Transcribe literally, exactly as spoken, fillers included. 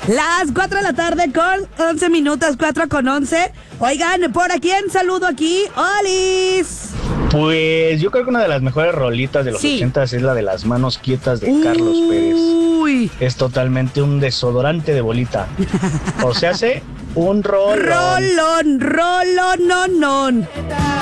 Las cuatro de la tarde con once minutos, cuatro con once. Oigan, ¿por a quién saludo aquí? ¡Olis! Pues yo creo que una de las mejores rolitas de los Sí. ochentas es la de Las manos quietas de Carlos Pérez. Uy. Es totalmente un desodorante de bolita. O sea, hace un rolón. Rolón, rolón, non, non.